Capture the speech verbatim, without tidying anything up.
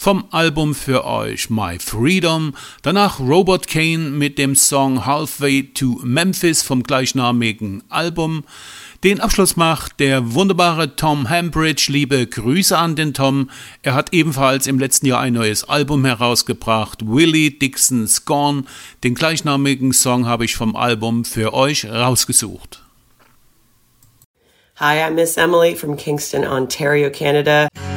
vom Album für euch My Freedom. Danach Robert Kane mit dem Song Halfway to Memphis vom gleichnamigen Album. Den Abschluss macht der wunderbare Tom Hambridge. Liebe Grüße an den Tom. Er hat ebenfalls im letzten Jahr ein neues Album herausgebracht, Willie Dixon's Gone. Den gleichnamigen Song habe ich vom Album für euch rausgesucht. Hi, I'm Miss Emily from Kingston, Ontario, Canada.